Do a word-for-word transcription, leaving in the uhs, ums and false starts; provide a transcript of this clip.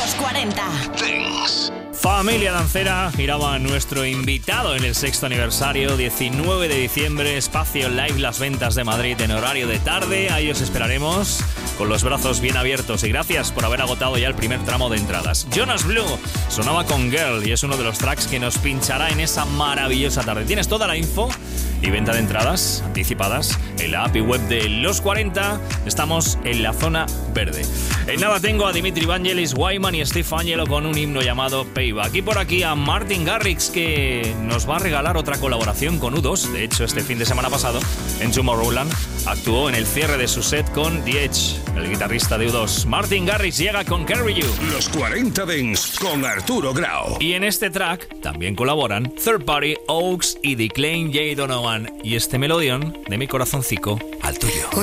Los cuarenta. Dance. Familia Dancera giraba a nuestro invitado en el sexto aniversario, diecinueve de diciembre, Espacio Live Las Ventas de Madrid en horario de tarde. Ahí os esperaremos con los brazos bien abiertos y gracias por haber agotado ya el primer tramo de entradas. Jonas Blue sonaba con Girl y es uno de los tracks que nos pinchará en esa maravillosa tarde. Tienes toda la info y venta de entradas anticipadas en la app y web de Los cuarenta. Estamos en la zona verde. En nada tengo a Dimitri Vangelis, Wyman y Steve Angelo con un himno llamado Payback. Y por aquí a Martin Garrix, que nos va a regalar otra colaboración con U dos. De hecho, este fin de semana pasado en Tomorrowland actuó en el cierre de su set con The Edge, el guitarrista de U dos. Martin Garrix llega con Carry You. Los cuarenta Dance con Arturo Grau. Y en este track también colaboran Third Party, Oaks y Declan J. Donovan. Y este melodión de mi corazoncico al tuyo.